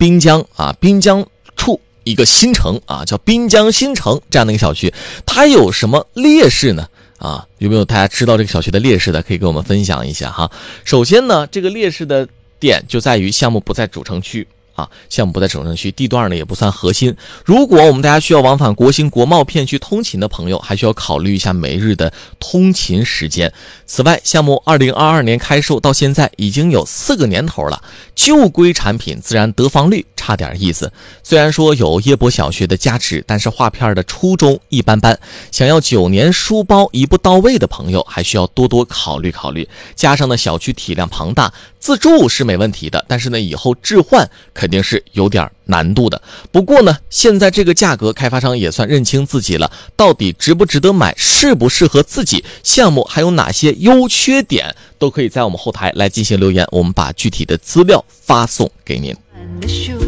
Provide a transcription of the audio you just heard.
滨江处一个新城啊，叫滨江新城这样的一个小区，它有什么劣势呢？有没有大家知道这个小区的劣势的，可以跟我们分享一下哈。首先呢，这个劣势的点就在于项目不在主城区项目不在主城区，地段呢也不算核心。如果我们大家需要往返国兴国贸片区通勤的朋友，还需要考虑一下每日的通勤时间。此外，项目2022年开售到现在已经有4个年头了，旧规产品自然得房率差点意思。虽然说有耶博小学的加持，但是划片的初衷一般般，想要9年书包一步到位的朋友还需要多多考虑。加上呢，小区体量庞大，自住是没问题的，但是呢，以后置换肯定是有点难度的。不过呢，现在这个价格，开发商也算认清自己了，到底值不值得买，适不适合自己，项目还有哪些优缺点，都可以在我们后台来进行留言，我们把具体的资料发送给您。